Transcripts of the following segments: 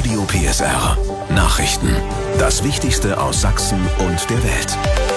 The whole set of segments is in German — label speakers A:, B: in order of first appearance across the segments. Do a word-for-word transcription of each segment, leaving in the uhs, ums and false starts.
A: Radio P S R. Nachrichten. Das Wichtigste aus Sachsen und der Welt.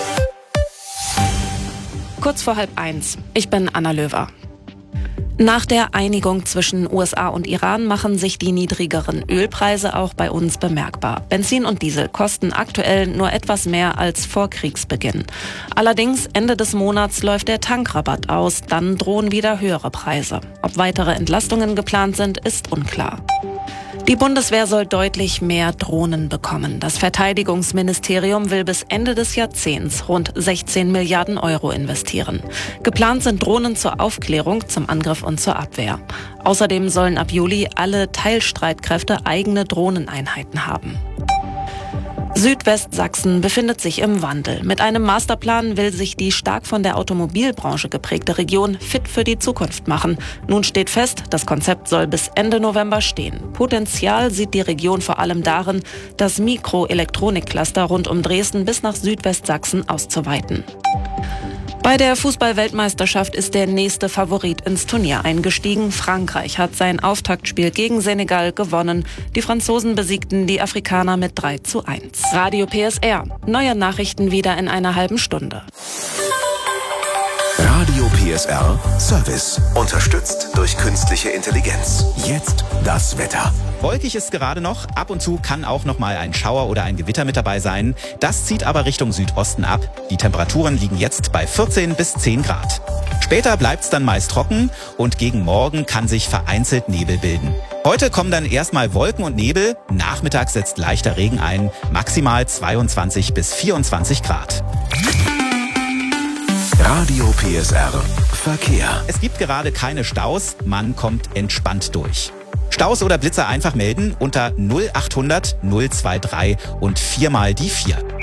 B: Kurz vor halb eins. Ich bin Anna Löwer. Nach der Einigung zwischen U S A und Iran machen sich die niedrigeren Ölpreise auch bei uns bemerkbar. Benzin und Diesel kosten aktuell nur etwas mehr als vor Kriegsbeginn. Allerdings Ende des Monats läuft der Tankrabatt aus, dann drohen wieder höhere Preise. Ob weitere Entlastungen geplant sind, ist unklar. Die Bundeswehr soll deutlich mehr Drohnen bekommen. Das Verteidigungsministerium will bis Ende des Jahrzehnts rund sechzehn Milliarden Euro investieren. Geplant sind Drohnen zur Aufklärung, zum Angriff und zur Abwehr. Außerdem sollen ab Juli alle Teilstreitkräfte eigene Drohneneinheiten haben. Südwestsachsen befindet sich im Wandel. Mit einem Masterplan will sich die stark von der Automobilbranche geprägte Region fit für die Zukunft machen. Nun steht fest, das Konzept soll bis Ende November stehen. Potenzial sieht die Region vor allem darin, das Mikroelektronikcluster rund um Dresden bis nach Südwestsachsen auszuweiten. Bei der Fußball-Weltmeisterschaft ist der nächste Favorit ins Turnier eingestiegen. Frankreich hat sein Auftaktspiel gegen Senegal gewonnen. Die Franzosen besiegten die Afrikaner mit drei zu eins. Radio P S R. Neue Nachrichten wieder in einer halben Stunde.
A: Radio P S R Service. Unterstützt durch künstliche Intelligenz. Jetzt das Wetter.
C: Wolkig ist gerade noch, ab und zu kann auch noch mal ein Schauer oder ein Gewitter mit dabei sein. Das zieht aber Richtung Südosten ab. Die Temperaturen liegen jetzt bei vierzehn bis zehn Grad. Später bleibt's dann meist trocken und gegen Morgen kann sich vereinzelt Nebel bilden. Heute kommen dann erstmal Wolken und Nebel, nachmittags setzt leichter Regen ein, maximal zweiundzwanzig bis vierundzwanzig Grad.
A: Radio P S R Verkehr.
C: Es gibt gerade keine Staus, man kommt entspannt durch. Staus oder Blitzer einfach melden unter null achthundert null drei drei und viermal die vier.